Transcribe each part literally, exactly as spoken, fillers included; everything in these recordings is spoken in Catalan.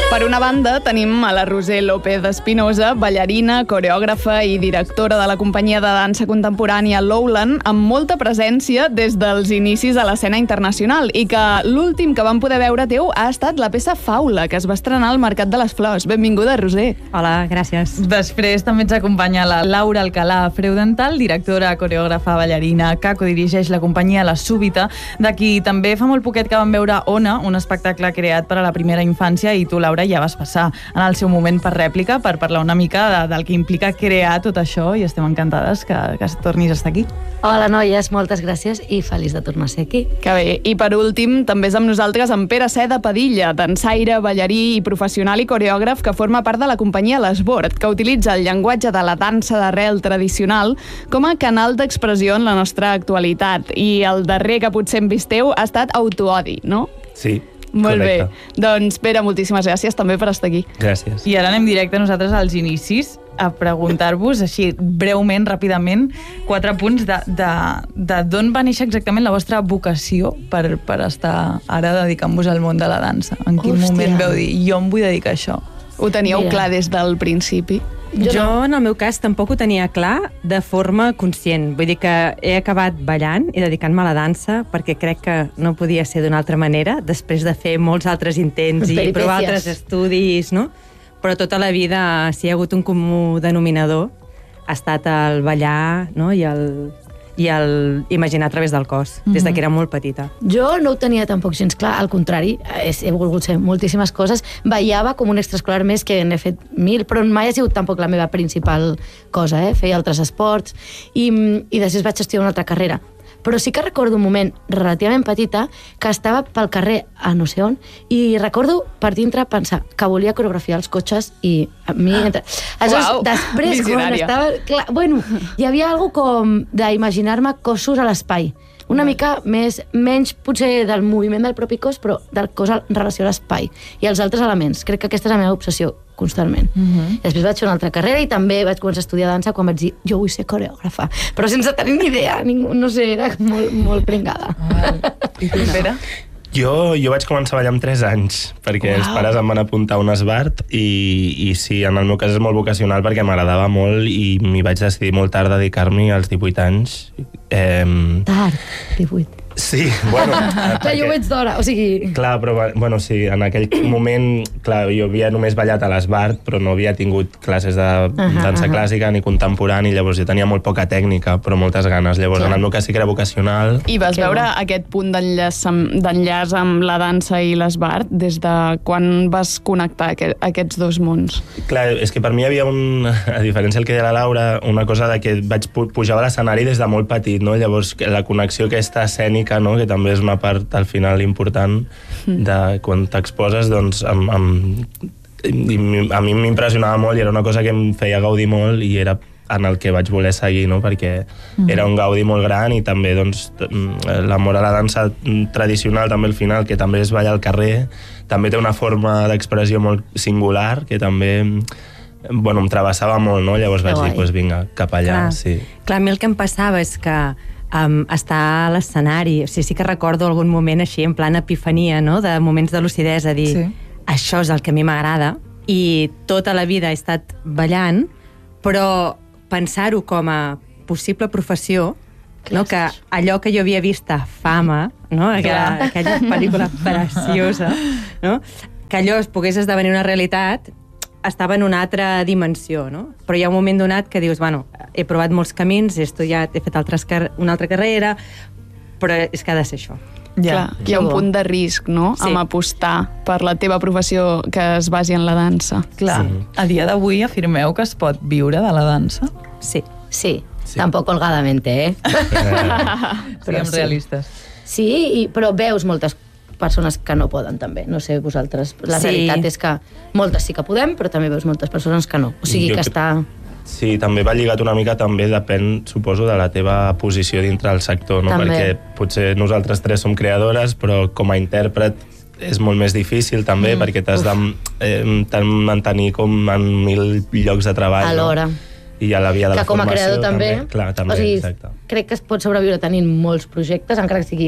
Per una banda, tenim a la Roser López Espinosa, ballarina, coreògrafa i directora de la companyia de dansa contemporània Lowland, amb molta presència des dels inicis a l'escena internacional, i que l'últim que vam poder veure teu ha estat la peça Faula, que es va estrenar al Mercat de les Flors. Benvinguda, Roser. Hola, gràcies. Després també ens acompanya la Laura Alcalà Freudenthal, directora, coreògrafa, ballarina, que codirigeix la companyia La Súbita, de qui també fa molt poquet que vam veure Ona, un espectacle creat per a la primera infància, i tu, Laura, ja vas passar en el seu moment per rèplica per parlar una mica de, del que implica crear tot això, i estem encantades que, que tornis a estar aquí. Hola, noies, moltes gràcies i feliç de tornar a ser aquí. Que bé. I per últim, també és amb nosaltres en Pere Seda Padilla, dansaire, ballarí i professional i coreògraf que forma part de la companyia L'Esbord, que utilitza el llenguatge de la dansa d'arrel tradicional com a canal d'expressió en la nostra actualitat. I el darrer que potser hem visteu ha estat Autoodi, no? Sí. Molt correcte. bé. Doncs, Pere, moltíssimes gràcies també per estar aquí. Gràcies. I ara anem directe nosaltres als inicis a preguntar-vos, així breument, ràpidament, quatre punts de, de, de d'on va néixer exactament la vostra vocació per, per estar ara dedicant-vos al món de la dansa. En quin Hòstia. moment veu dir, jo em vull dedicar a això? Ho teníeu Mira. clar des del principi? Jo, jo, en el meu cas, tampoc ho tenia clar de forma conscient. Vull dir que he acabat ballant i dedicant-me a la dansa perquè crec que no podia ser d'una altra manera, després de fer molts altres intents i provar altres estudis, no? Però tota la vida, si hi ha hagut un comú denominador, ha estat el ballar, no? I el, i el imaginar a través del cos, des de que era molt petita. Jo no ho tenia tampoc gens clar, al contrari, he volgut ser moltíssimes coses. Ballava com un extraescolar més, que n'he fet mil, però mai ha sigut tampoc la meva principal cosa, eh? Feia altres esports i, i després vaig estudiar una altra carrera. Però sí que recordo un moment relativament petita que estava pel carrer a no sé on i recordo per dintre pensar que volia coreografiar els cotxes i a mi... Entre... Aleshores, Uau, després, quan estava... Clar, bueno, hi havia alguna com d'imaginar-me cossos a l'espai. Una mica més, menys potser del moviment del propi cos, però del cos en relació a l'espai i als altres elements. Crec que aquesta és la meva obsessió constantment. Uh -huh. Després vaig fer una altra carrera i també vaig començar a estudiar dansa quan vaig dir jo vull ser coreògrafa, però sense tenir ni idea, ningú, no sé, era molt, molt pringada. I tu, Pere? Jo, jo vaig començar a ballar amb tres anys, perquè wow. els pares em van apuntar a un esbart i, i sí, en el meu cas és molt vocacional perquè m'agradava molt i m'hi vaig decidir molt tard dedicar-m'hi als divuit anys. Eh, Tard, divuit. Sí, bueno... Clar, jo ho veig d'hora, o sigui... Clar, però, bueno, sí, en aquell moment, clar, jo havia només ballat a l'Esbart, però no havia tingut classes de uh -huh, dansa uh -huh. clàssica ni contemporani, llavors jo tenia molt poca tècnica, però moltes ganes. Llavors, clar. En el meu cas sí que era vocacional. I vas que veure bo. aquest punt d'enllaç amb, d'enllaç amb la dansa i l'Esbart des de quan vas connectar aquest, aquests dos mons? Clar, és que per mi hi havia un... A diferència del que deia la Laura, una cosa de que vaig pujar a l'escenari des de molt petit, no? Llavors, la connexió aquesta escènica, no? Que també és una part al final important de quan t'exposes, doncs amb, amb, a mi m'impressionava molt i era una cosa que em feia gaudir molt i era en el que vaig voler seguir, no? Perquè era un gaudi molt gran i també doncs, l'amor a la dansa tradicional també al final, que també és ballar al carrer, també té una forma d'expressió molt singular que també bueno, em travessava molt, no? Llavors vaig dir, doncs vinga, cap allà. Clar. Sí. Clar, a mi el que em passava és que Um, estar a l'escenari, o sigui, sí que recordo algun moment així, en plan epifania, no? De moments de lucidesa, dir, sí. Això és el que a mi m'agrada, i tota la vida he estat ballant, però pensar-ho com a possible professió, no? Que allò que jo havia vist a Fama, no? Aquella, aquella pel·lícula preciosa, no? Que allò es pogués esdevenir una realitat, estava en una altra dimensió, no? Però hi ha un moment donat que dius, bueno, he provat molts camins, he estudiat, he fet altres car una altra carrera, però és que ha de ser això. Ja, clar, hi ha un punt de risc, no?, sí. amb apostar per la teva professió que es basi en la dansa. Clar, sí. A dia d'avui afirmeu que es pot viure de la dansa? Sí. Sí, sí. Tampoc holgadamente, eh? Siguem sí. realistes. Sí, i, però veus moltes persones que no poden també, no sé vosaltres, la sí. realitat és que moltes sí que podem, però també veus moltes persones que no, o sigui jo que està... Sí, també va lligat una mica, també depèn, suposo, de la teva posició dintre del sector, no? També. Perquè potser nosaltres tres som creadores, però com a intèrpret és molt més difícil també, mm. perquè t'has de eh, mantenir com en mil llocs de treball. Alhora. No? I ja la via de que la formació com a creador també, també. Clar, també, o sigui, exacte. crec que es pot sobreviure tenint molts projectes, encara que sigui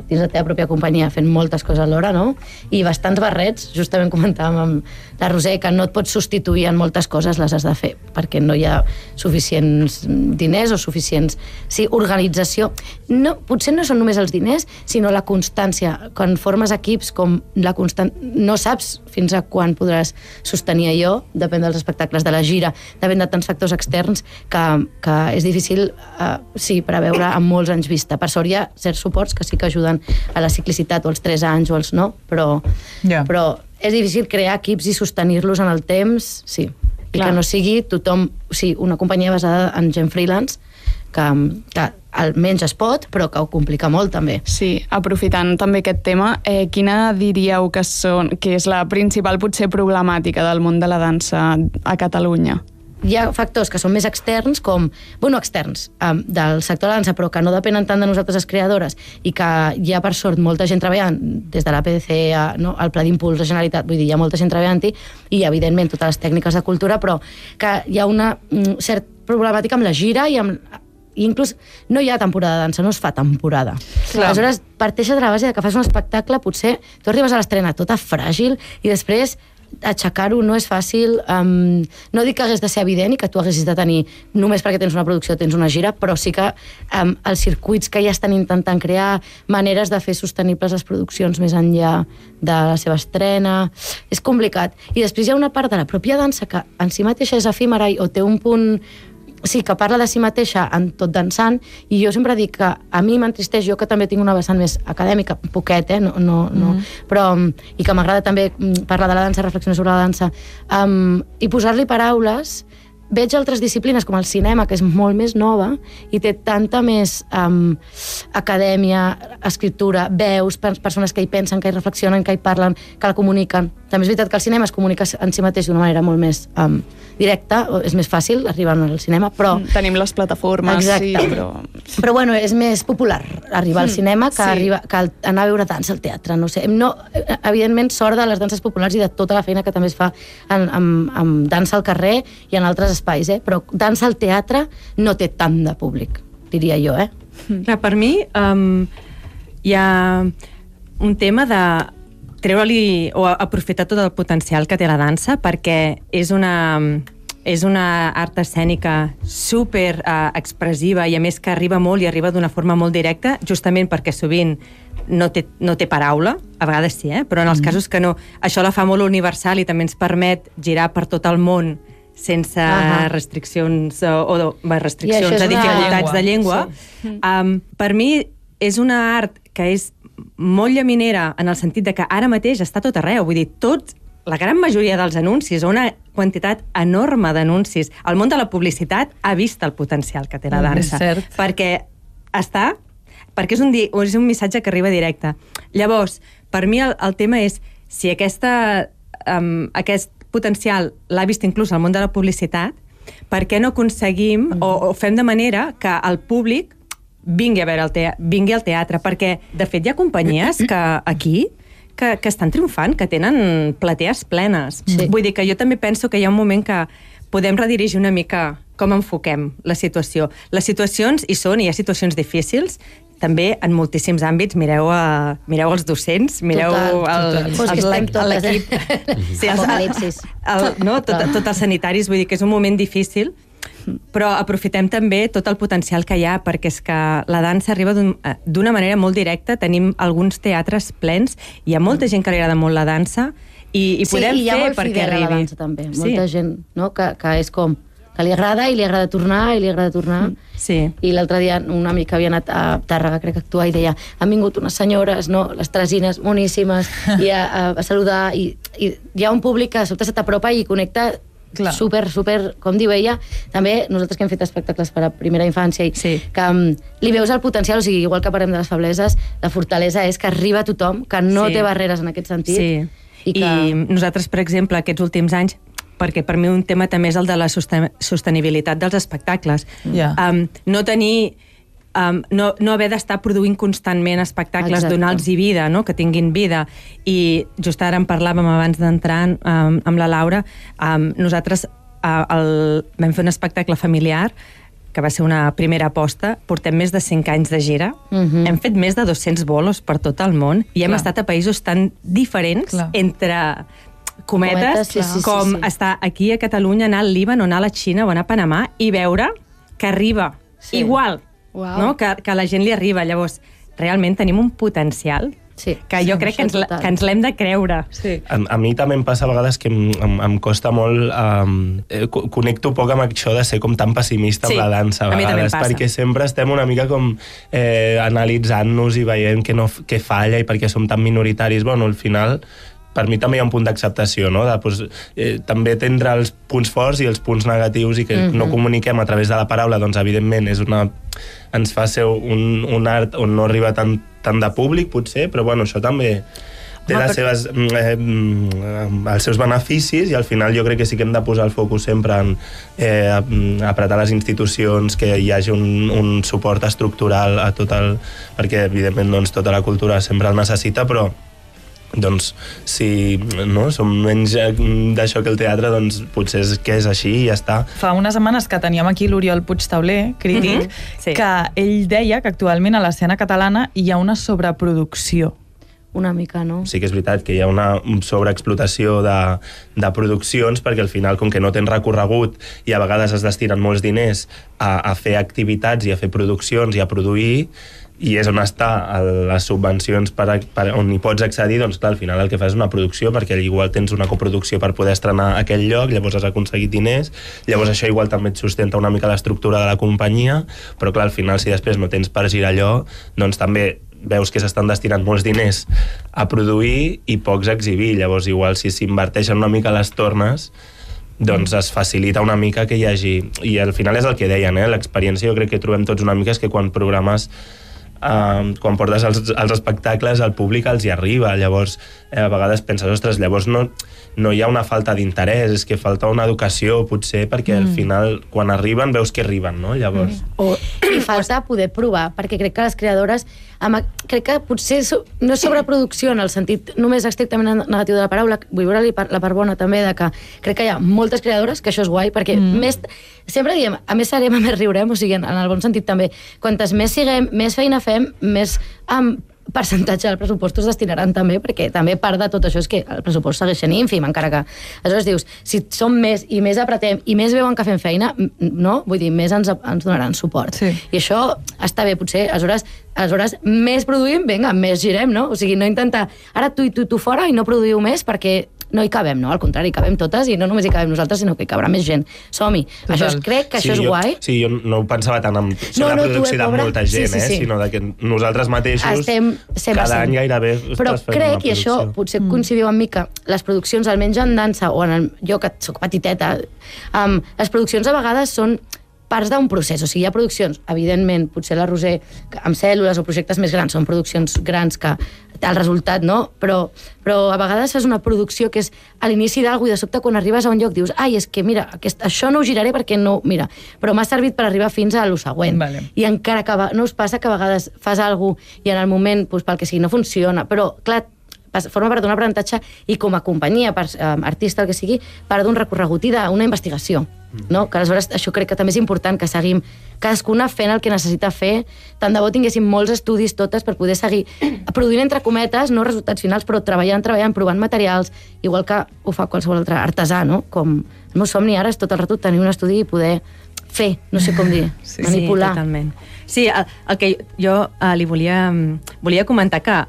dins la teva pròpia companyia fent moltes coses alhora, no? I bastants barrets, justament comentàvem amb la Roser, que no et pots substituir en moltes coses, les has de fer, perquè no hi ha suficients diners o suficients... Sí, organització. No, potser no són només els diners, sinó la constància. Quan formes equips, com la constant... no saps fins a quan podràs sostenir allò, depèn dels espectacles, de la gira, depèn de tants factors externs, que, que és difícil, eh, sí, preveure amb molts anys vista. Per sort hi ha certs suports que sí que ajuden a la ciclicitat o els tres anys o els no, però, yeah. però és difícil crear equips i sostenir-los en el temps, sí. I Clar. Que no sigui tothom, sí, una companyia basada en gent freelance, que, que almenys es pot, però que ho complica molt també. Sí, aprofitant també aquest tema, eh, quina diríeu que, són, que és la principal potser problemàtica del món de la dansa a Catalunya? Hi ha factors que són més externs, com, bueno, externs, um, del sector de la dansa, però que no depenen tant de nosaltres les creadores, i que hi ha, per sort, molta gent treballant, des de l'A P D C a, no, al Pla d'Impuls de Generalitat, vull dir, hi ha molta gent treballant-hi, i, evidentment, totes les tècniques de cultura, però que hi ha una mm, certa problemàtica amb la gira i amb... I inclús no hi ha temporada de dansa, no es fa temporada. Clar. Aleshores, parteixes de la base de que fas un espectacle, potser tu arribes a l'estrena tota fràgil i després aixecar-ho no és fàcil. Um, no dic que hagués de ser evident i que tu haguessis de tenir, només perquè tens una producció tens una gira, però sí que um, els circuits que ja estan intentant crear, maneres de fer sostenibles les produccions més enllà de la seva estrena, és complicat. I després hi ha una part de la pròpia dansa que en si mateixa és efímera o té un punt... Sí, que parla de si mateixa en tot dansant, i jo sempre dic que a mi m'entristeix, jo que també tinc una vessant més acadèmica, un poquet, eh? no, no, no, mm. però, i que m'agrada també parlar de la dansa, reflexionar sobre la dansa, um, i posar-li paraules. Veig altres disciplines, com el cinema, que és molt més nova, i té tanta més um, acadèmia, escriptura, veus, persones que hi pensen, que hi reflexionen, que hi parlen, que la comuniquen. També és veritat que el cinema es comunica en si mateix d'una manera molt més um, directa, és més fàcil arribar al cinema, però... Tenim les plataformes, exacte. Sí, però... Però bueno, és més popular arribar al cinema que, sí. arribar, que anar a veure dansa al teatre, no sé. No, evidentment, sort de les danses populars i de tota la feina que també es fa en, en, en dansa al carrer i en altres espais, eh? Però dansa al teatre no té tant de públic, diria jo, eh? Clar, per mi um, hi ha un tema de treure-li o aprofitar tot el potencial que té la dansa, perquè és una, és una art escènica super uh, expressiva i a més que arriba molt i arriba d'una forma molt directa, justament perquè sovint no té, no té paraula, a vegades sí, eh? Però en els mm. casos que no, això la fa molt universal i també ens permet girar per tot el món sense uh-huh. restriccions o, o restriccions de dificultats de llengua. Sí. Um, per mi és una art que és molt llaminera en el sentit de que ara mateix està tot arreu, vull dir, tot, la gran majoria dels anuncis, o una quantitat enorme d'anuncis, el món de la publicitat ha vist el potencial que té la dansa, mm, perquè està, perquè és un, di, és un missatge que arriba directe. Llavors, per mi el, el tema és si aquesta, um, aquest potencial l'ha vist inclús el món de la publicitat, per què no aconseguim mm. o, o fem de manera que el públic vingui a veure el teatre, vingui al teatre, perquè de fet hi ha companyies que aquí que, que estan triomfant, que tenen platees plenes. Sí. Vull dir que jo també penso que hi ha un moment que podem redirigir una mica com enfoquem la situació. Les situacions hi són, hi ha situacions difícils, també en moltíssims àmbits. Mireu, a, mireu els docents, mireu l'equip. Sí, Apocalipsis. El, no, tot, tot els sanitaris, vull dir que és un moment difícil, però aprofitem també tot el potencial que hi ha, perquè és que la dansa arriba d'una manera molt directa. Tenim alguns teatres plens, hi ha molta gent que li agrada molt la dansa i, i podem sí, i fer perquè arribi. La dansa, també. Sí. Molta gent, no? que, que és com que li agrada i li agrada tornar i li agrada tornar. Sí. I l'altre dia un amic que havia anat a Tàrrega, crec que actuar, i deia, han vingut unes senyores, no? Les tresines moníssimes, i a, a, a saludar, i, i hi ha un públic que a sobte se t'apropa i connecta. Clar. Super, super, com diu ella, també nosaltres que hem fet espectacles per a primera infància i sí. que um, li veus el potencial, o sigui, igual que parlem de les febleses, la fortalesa és que arriba a tothom, que no sí. té barreres en aquest sentit. Sí. I, que... I nosaltres, per exemple, aquests últims anys, perquè per mi un tema també és el de la sostenibilitat dels espectacles. Yeah. Um, no tenir... Um, no, no haver d'estar produint constantment espectacles, donar-los vida, no? Que tinguin vida. I just ara en parlàvem abans d'entrar um, amb la Laura, um, nosaltres uh, el, vam fer un espectacle familiar que va ser una primera aposta, portem més de cinc anys de gira, Mhm. hem fet més de dos-cents bolos per tot el món i hem Clar. estat a països tan diferents Clar. entre cometes, Cometes, sí, sí, sí, com sí. estar aquí a Catalunya, anar al Líban o anar a la Xina o anar a Panamà i veure que arriba Sí. igual, Uau. no? que, que a la gent li arriba. Llavors, realment tenim un potencial Sí. que jo Sí, crec que ens, total. que ens l'hem de creure. Sí. A, a mi també em passa a vegades que em, em, em costa molt... Um, eh, co- connecto poc amb això de ser com tan pessimista Sí, amb la dansa a a mi també em vegades, passa. perquè sempre estem una mica com eh, analitzant-nos i veient què, no, què falla i perquè som tan minoritaris. Bueno, al final per mi també hi ha un punt d'acceptació, no? De, doncs, eh, també tindre els punts forts i els punts negatius i que Mhm. no comuniquem a través de la paraula, doncs evidentment és una, ens fa ser un, un art on no arriba tant, tant de públic, potser, però bueno, això també té Home, les però- seves, mm, eh, mm, els seus beneficis i al final jo crec que sí que hem de posar el focus sempre en eh, mm, apretar les institucions, que hi hagi un, un suport estructural a tot el... perquè evidentment doncs, tota la cultura sempre el necessita, però doncs si no, som menys eh, d'això que el teatre, doncs potser és que és així i ja està. Fa unes setmanes que teníem aquí l'Oriol Puigtauler, crític, Mhm, sí. que ell deia que actualment a l'escena catalana hi ha una sobreproducció. Una mica, no? Sí que és veritat que hi ha una sobreexplotació de, de produccions perquè al final, com que no tens recorregut i a vegades es destinen molts diners a, a fer activitats i a fer produccions i a produir, i és on està el, les subvencions per, a- per, on hi pots accedir, doncs clar, al final el que fas és una producció, perquè igual tens una coproducció per poder estrenar a aquell lloc, llavors has aconseguit diners, llavors això igual també et sustenta una mica l'estructura de la companyia, però clar, al final si després no tens per girar allò, doncs també veus que s'estan destinant molts diners a produir i pocs a exhibir, llavors igual si s'inverteixen una mica les tornes doncs es facilita una mica que hi hagi, i al final és el que deien, eh? L'experiència jo crec que trobem tots una mica és que quan programes Uh, quan portes els, els espectacles al públic els hi arriba, llavors eh, a vegades penses, ostres, llavors no, no hi ha una falta d'interès, és que falta una educació potser, perquè mm. al final quan arriben veus que arriben, no? Llavors Mm. O, I falta poder provar, perquè crec que les creadores, amb, crec que potser so, no és sobreproducció en el sentit només estrictament negatiu de la paraula, vull veure la part bona també, de que crec que hi ha moltes creadores, que això és guai, perquè mm. més, sempre diem, a més serem, a més riurem, o sigui, en, en el bon sentit també, quantes més siguem, més feina fem, més amb percentatge del pressupost es destinaran també, perquè també part de tot això és que el pressupost segueix sent ínfim, encara que aleshores dius, si som més i més apretem i més veuen que fem feina, no? Vull dir, més ens, ens donaran suport. Sí. I això està bé, potser, aleshores, aleshores més produïm, vinga, més girem, no? O sigui, no intentar, ara tu i tu, tu fora i no produïu més perquè no hi cabem, no? Al contrari, hi cabem totes i no només hi cabem nosaltres, sinó que hi cabrà més gent. Som-hi. Això és, crec que sí, això és jo, guai. Sí, jo no ho pensava tant en No, la no, tu, producció eh, de pobre. molta Sí, gent, sí, sí. eh? Sinó de que nosaltres mateixos Estem sempre cada any sent. gairebé Però estàs fent crec, una i això producció. potser mm. coincidiu amb mi, que les produccions, almenys en dansa, o en el, jo que sóc petiteta, um, les produccions a vegades són parts d'un procés, o sigui, hi ha produccions, evidentment, potser la Roser, que amb cèl·lules o projectes més grans, són produccions grans que el resultat, no? Però, però a vegades és una producció que és a l'inici d'algú i de sobte quan arribes a un lloc dius, ai, és que mira, aquest, això no ho giraré perquè no, mira, però m'ha servit per arribar fins a lo següent. Vale. I encara que va- no us passa que a vegades fas alguna cosa i en el moment, doncs, pel que sigui, no funciona, però clar, pas- forma part d'un aprenentatge i com a companyia, per, eh, artista, el que sigui, part d'un recorregut i d'una investigació. No? Que aleshores això crec que també és important, que seguim cadascuna fent el que necessita fer. Tant de bo tinguéssim molts estudis totes per poder seguir produint entre cometes, no resultats finals, però treballant, treballant, provant materials, igual que ho fa qualsevol altre artesà, no? Com el meu somni ara és tot el rato tenir un estudi i poder fer, no sé com dir, Sí. manipular. Sí, totalment. Sí, el, el que jo eh, li volia, volia comentar que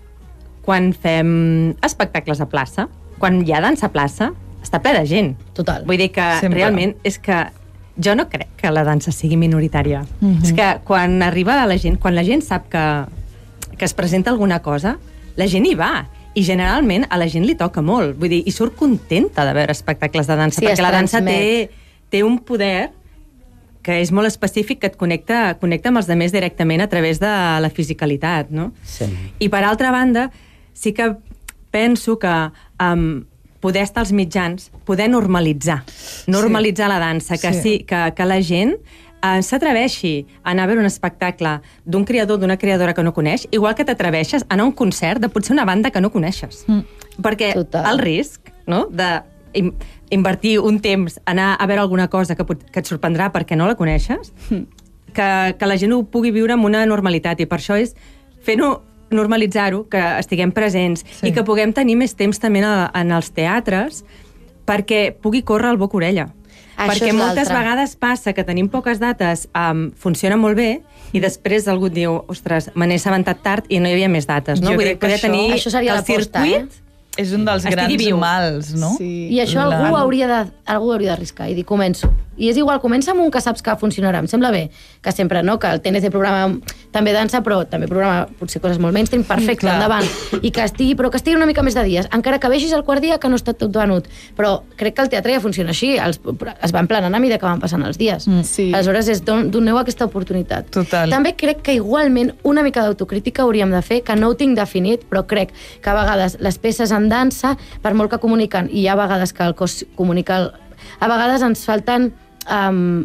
quan fem espectacles a plaça, quan hi ha dansa a plaça, està ple de gent. Total. Vull dir que Sempre. realment és que jo no crec que la dansa sigui minoritària. Mhm. És que quan arriba la gent, quan la gent sap que, que es presenta alguna cosa, la gent hi va. I generalment a la gent li toca molt. Vull dir, i surt contenta de veure espectacles de dansa, Sí, perquè es la dansa té, transmet. té un poder que és molt específic, que et connecta, connecta amb els altres directament a través de la fisicalitat, no? Sí. I per altra banda, sí que penso que um, poder estar als mitjans, poder normalitzar, normalitzar sí. la dansa, que, Sí. sí, que, que la gent eh, s'atreveixi a anar a veure un espectacle d'un creador, d'una creadora que no coneix, igual que t'atreveixes a anar a un concert de potser una banda que no coneixes. Mm. Perquè Total. el risc, no?, de invertir un temps, anar a veure alguna cosa que, que et sorprendrà perquè no la coneixes, que, que la gent ho pugui viure amb una normalitat, i per això és fent-ho, normalitzar-ho, que estiguem presents sí. i que puguem tenir més temps també en, en els teatres perquè pugui córrer el boca-orella. Això perquè moltes vegades passa que tenim poques dates, um, funciona molt bé, i després algú et diu, ostres, me n'he assabentat tard i no hi havia més dates. No? Jo Vull dir, crec que això, tenir això seria el circuit... eh? És un dels grans viu. mals, no? Sí. I això algú hauria de, algú hauria d'arriscar i dir, començo. I és igual, comença amb un que saps que funcionarà. Em sembla bé, que sempre, no?, que el T N C programa també dansa, però també programa potser coses molt mainstream, perfecte, Clar. endavant. I que estigui, però que estigui una mica més de dies. Encara que vegis el quart dia que no està tot venut. Però crec que el teatre ja funciona així. Els, es van planant a mesura que van passant els dies. Mm, sí. Aleshores, és don, doneu aquesta oportunitat. Total. També crec que igualment una mica d'autocrítica hauríem de fer, que no ho tinc definit, però crec que a vegades les peces en dansa, per molt que comuniquen, i hi ha vegades que el cos comunica... El, a vegades ens falten... Um,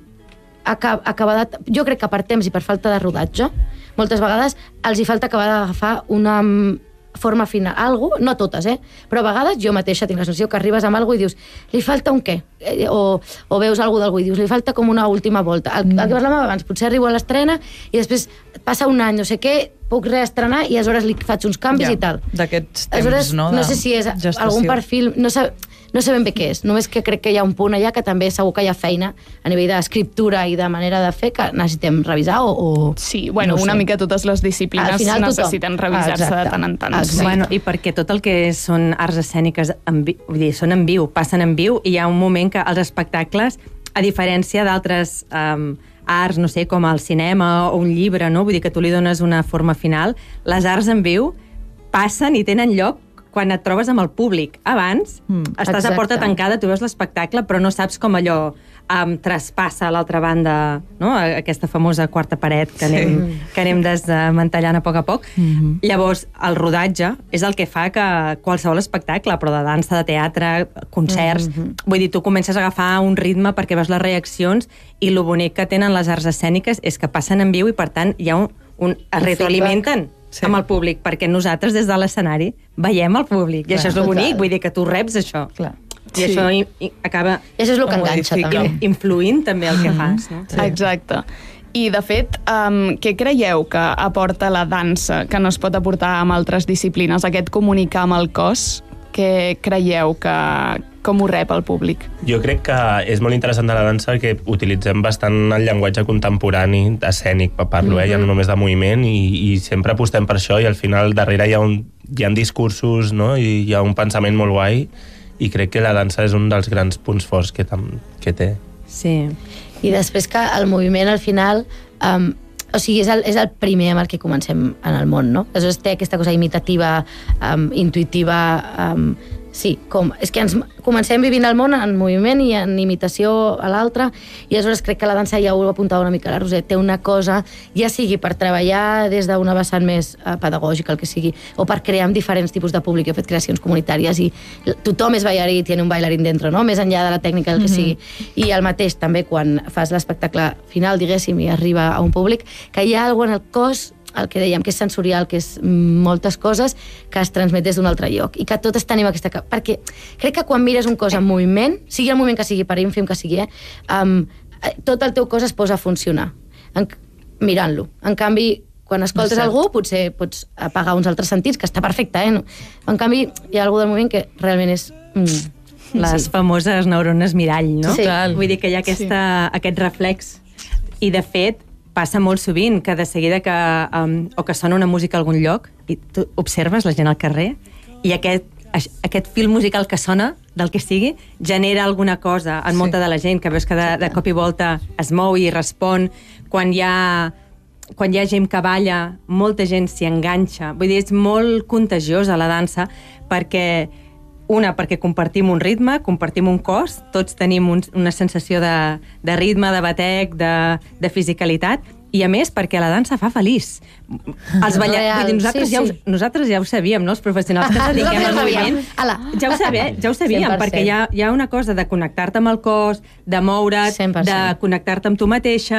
acabar de, jo crec que per temps i per falta de rodatge, moltes vegades els hi falta acabar d'agafar una forma final, algo, no totes, eh? Però a vegades jo mateixa tinc la sensació que arribes amb algo i dius, li falta un què? Eh, o, o veus algú d'algú i dius, li falta com una última volta. El, mm. el que parlàvem abans, potser arribo a l'estrena i després passa un any, no sé què, puc reestrenar i aleshores li faig uns canvis ja, i tal. D'aquests temps, aleshores, no? No sé si és gestació. Algun perfil, no sé, no sé ben bé què és, només que crec que hi ha un punt allà que també segur que hi ha feina a nivell d'escriptura i de manera de fer que necessitem revisar o... o sí, bueno, no una mica totes les disciplines necessiten revisar-se de tant en tant. Sí. Bueno, i perquè tot el que són arts escèniques en vi, vull dir, són en viu, passen en viu, i hi ha un moment que els espectacles, a diferència d'altres um, arts, no sé, com el cinema o un llibre, no? Vull dir que tu li dones una forma final, les arts en viu passen i tenen lloc quan et trobes amb el públic. Abans, mm, estàs exacte. a porta tancada, tu veus l'espectacle, però no saps com allò um, traspassa a l'altra banda, no? Aquesta famosa quarta paret que anem, sí. que anem desmantellant a poc a poc. Mm-hmm. Llavors, el rodatge és el que fa que qualsevol espectacle, però de dansa, de teatre, concerts... Mm-hmm. Vull dir, tu comences a agafar un ritme perquè veus les reaccions, i el bonic que tenen les arts escèniques és que passen en viu i, per tant, hi ha un, un, es retroalimenten. Sí. Amb el públic, perquè nosaltres des de l'escenari veiem el públic, i Clar, això és el bonic, vull dir que tu reps això. Clar. I sí. això i, i acaba... I això és el que enganxa, també. Influint també el que fas. No? Sí. Exacte. I, de fet, um, què creieu que aporta la dansa, que no es pot aportar amb altres disciplines? Aquest comunicar amb el cos, què creieu que... com ho rep el públic? Jo crec que és molt interessant de la dansa que utilitzem bastant el llenguatge contemporani, escènic, parlo, eh? Ja no només de moviment, i, i sempre apostem per això, i al final darrere hi ha, un, hi ha discursos, no? I hi ha un pensament molt guai, i crec que la dansa és un dels grans punts forts que, que té. Sí. I després que el moviment al final... Um, o sigui, és el, és el primer amb el que comencem en el món, no? Aleshores té aquesta cosa imitativa, um, intuïtiva... Um, sí, com, és que ens comencem vivint el món en moviment i en imitació a l'altre, i aleshores crec que la dansa, ja ho apuntava una mica la Roser, té una cosa, ja sigui per treballar des d'una vessant més eh, pedagògica, el que sigui, o per crear amb diferents tipus de públic. He fet creacions comunitàries i tothom és ballarí i tiene un bailarín dentro, no? Més enllà de la tècnica, el que sigui. Mm-hmm. I el mateix també quan fas l'espectacle final, diguéssim, i arriba a un públic, que hi ha alguna en el cos, el que dèiem, que és sensorial, que és moltes coses que es transmet des d'un altre lloc, i que totes tenim aquesta... Perquè crec que quan mires un cos en moviment, sigui el moviment que sigui, per ínfim que sigui, eh, um, tot el teu cos es posa a funcionar, en, mirant-lo. En canvi, quan escoltes algú, potser pots apagar uns altres sentits, que està perfecte, eh? No? En canvi, hi ha algú del moviment que realment és... Mm, les sí. famoses neurones mirall, no? Sí. Vull dir que hi ha aquesta, sí. aquest reflex. I, de fet, passa molt sovint que de seguida que, um, o que sona una música a algun lloc i tu observes la gent al carrer i aquest, aquest fil musical que sona, del que sigui, genera alguna cosa en sí. molta de la gent, que veus que de, de cop i volta es mou i respon. Quan hi ha, quan hi ha gent que balla, molta gent s'hi enganxa. Vull dir, és molt contagiosa la dansa, perquè una, perquè compartim un ritme, compartim un cos, tots tenim un, una sensació de, de ritme, de batec, de, de fisicalitat, i a més perquè la dansa fa feliç. Els ballarins, nosaltres, sí, ja ho, sí. nosaltres ja ho sabíem, no? Els professionals que ens dediquem al moviment, ja ho, sabe, ja ho sabíem, cent per cent. Perquè hi ha, hi ha una cosa de connectar-te amb el cos, de moure't, cent per cent. De connectar-te amb tu mateixa,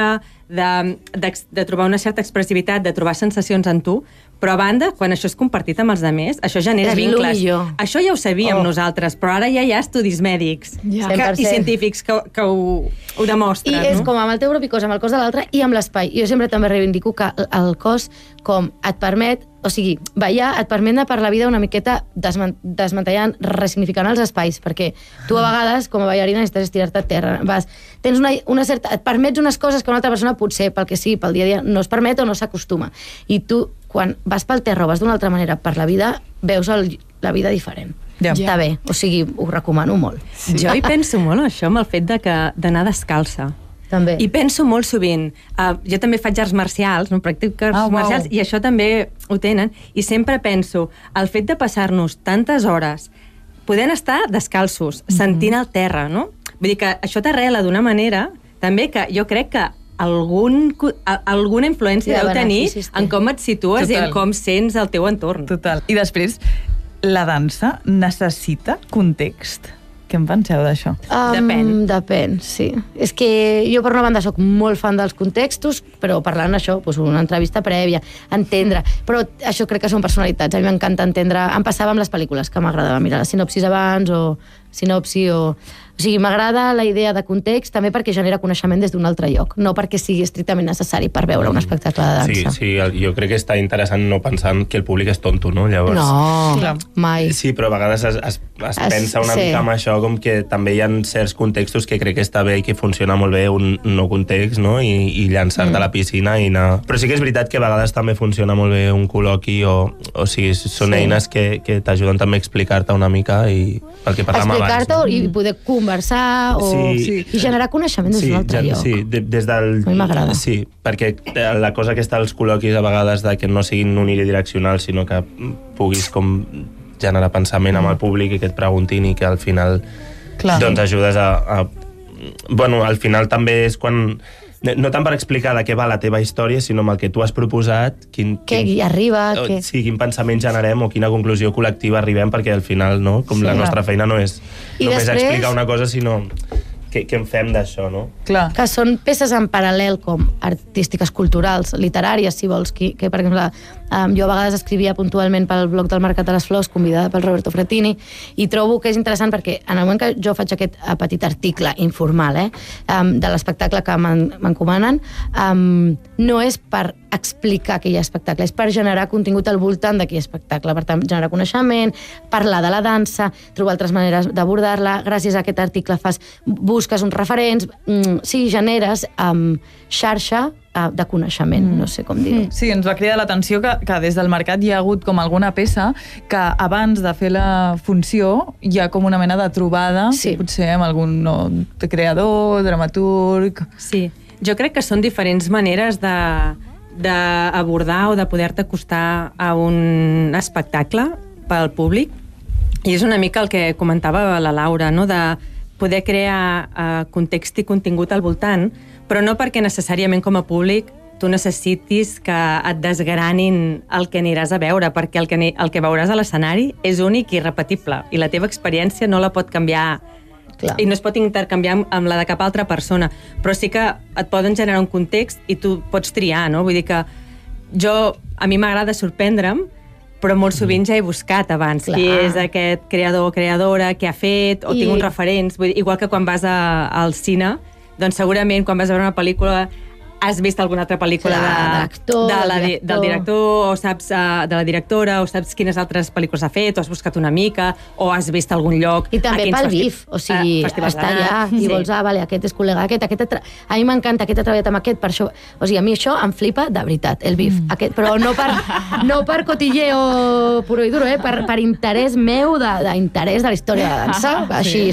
de, de, de trobar una certa expressivitat, de trobar sensacions en tu, però a banda, quan això és compartit amb els altres, això genera És vincles. millor. Això ja ho sabíem Oh. nosaltres, però ara ja hi ha estudis mèdics Ja. que, cent per i cent. científics que, que ho, ho demostren. I és no? com amb el teu propi cos, amb el cos de l'altre i amb l'espai. Jo sempre també reivindico que el cos com et permet, o sigui, ballar et permet anar per la vida una miqueta desman desmantellant, ressignificant els espais, perquè tu a vegades, com a ballarina, necessites estirar-te a terra. Vas, tens una, una certa, et permets unes coses que una altra persona potser, pel que sí, pel dia a dia, no es permet o no s'acostuma. I tu, quan vas pel terra o vas d'una altra manera per la vida, veus el, la vida diferent. Ja. Està bé, o sigui, ho recomano molt. Sí. Jo hi penso molt, això, amb el fet de que d'anar descalça. També. I penso molt sovint, uh, jo també faig arts marcials, no? Practico arts Ah, uau. marcials, i això també ho tenen, i sempre penso, el fet de passar-nos tantes hores podent estar descalços, mm -hmm. sentint el terra, no? Vull dir que això t'arrela d'una manera, també, que jo crec que algun, alguna influència Sí, deu tenir beneficis té. en com et situes Total. i en com sents el teu entorn. Total. I després, la dansa necessita context. Què en penseu d'això? Um, Depèn. Depèn, sí. És que jo, per una banda, sóc molt fan dels contextos, però parlant d'això, doncs una entrevista prèvia, entendre. Però això crec que són personalitats. A mi m'encanta entendre... Em passava amb les pel·lícules, que m'agradava mirar la sinopsis abans, o sinopsi, o... O sigui, m'agrada la idea de context també perquè genera coneixement des d'un altre lloc, no perquè sigui estrictament necessari per veure un espectacle de dansa. Sí, sí, el- jo crec que està interessant no pensant que el públic és tonto, no? Llavors, No, Clar. mai. Sí, però a vegades es, es, es Es- pensa una sí. mica amb això, com que també hi ha certs contextos que crec que està bé i que funciona molt bé un no context, no? I, i llançar-te mm. a la piscina i anar... Però sí que és veritat que a vegades també funciona molt bé un col·loqui o, o sigui, són Sí. eines que, que t'ajuden també a explicar-te una mica i el que parlàvem abans. Explicar-te i poder conversar o... Sí. i generar coneixement des Sí, d'un altre gen- lloc. sí, de, des del... A mi m'agrada. Sí, perquè la cosa que està als col·loquis a vegades de que no siguin unidireccionals, sinó que puguis com generar pensament amb el públic i que et preguntin i que al final Clar. doncs ajudes a, a... Bueno, al final també és quan... No tant per explicar de què va la teva història, sinó amb el que tu has proposat, quin, Què hi arriba, què... sí, quin pensament generem o quina conclusió col·lectiva arribem, perquè al final, no? Com Sí. la nostra feina no és I només després- explicar una cosa, sinó què, què en fem d'això, no? Clar. que són peces en paral·lel com artístiques, culturals, literàries, si vols, que, que per exemple, um, jo a vegades escrivia puntualment pel blog del Mercat de les Flors, convidada pel Roberto Frattini, i trobo que és interessant perquè en el moment que jo faig aquest uh, petit article informal eh, um, de l'espectacle que m'en- m'encomanen, um, no és per explicar aquell espectacle, és per generar contingut al voltant d'aquell espectacle, per tant, generar coneixement, parlar de la dansa, trobar altres maneres d'abordar-la, gràcies a aquest article fas, busques uns referents, mm, sí, generes um, xarxa uh, de coneixement, mm. no sé com dir-ho. Sí, ens va cridar l'atenció que, que des del mercat hi ha hagut com alguna peça que abans de fer la funció hi ha com una mena de trobada, Sí. potser amb algun no, creador, dramaturg... Sí, jo crec que són diferents maneres de d'abordar o de poder-te acostar a un espectacle pel públic, i és una mica el que comentava la Laura, no? De poder crear uh, context i contingut al voltant, però no perquè necessàriament com a públic tu necessitis que et desgranin el que aniràs a veure, perquè el que, ni- el que veuràs a l'escenari és únic i irrepetible, i la teva experiència no la pot canviar. Clar. I no es pot intercanviar amb, amb la de cap altra persona, però sí que et poden generar un context i tu pots triar, no? Vull dir que jo, a mi m'agrada sorprendre'm, però molt sovint ja he buscat abans Clar. qui és aquest creador o creadora, què ha fet, o I- tinc uns referents. Vull dir, igual que quan vas a, al cine, doncs segurament quan vas a veure una pel·lícula has vist alguna altra pel·lícula Clar, de de, l'actor, de la, del di- del director, o saps uh, de la directora, o saps quines altres pel·lícules ha fet, o has buscat una mica, o has vist algun lloc. I també a quins pel festi- bif, o sigui, a festivals està d'anar. allà i vols, ah, vale, aquest és col·lega, aquest, aquest... Tra... A mi m'encanta, aquest ha treballat amb aquest, per això... O sigui, a mi això em flipa de veritat, el bif. Mm. Aquest, però no per, no per cotilleo puro i duro, eh? per, per interès meu, d'interès de, de la història de la dansa, així,